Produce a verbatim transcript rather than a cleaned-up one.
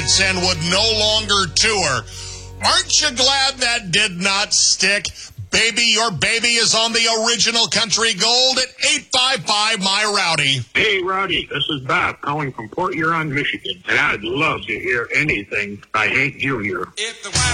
credits and would no longer tour. Aren't you glad that did not stick? Baby, your baby is on the original Country Gold at eight five five, my Rowdy. Hey, Rowdy, this is Bob calling from Port Huron, Michigan, and I'd love to hear anything by Hank Junior If the